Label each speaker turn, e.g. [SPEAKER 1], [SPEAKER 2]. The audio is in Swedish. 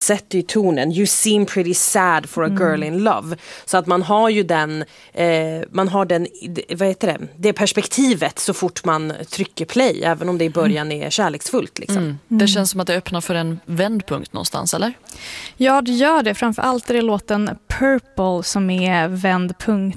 [SPEAKER 1] sätter ju tonen. You seem pretty sad for a girl in love. Så att man har ju den, vad heter det? Det perspektivet så fort man trycker play, även om det i början är kärleksfullt. Liksom.
[SPEAKER 2] Det känns som att det öppnar för en vändpunkt någonstans, eller?
[SPEAKER 3] Ja, det gör det. Framförallt är det låten Purple som är vändpunkten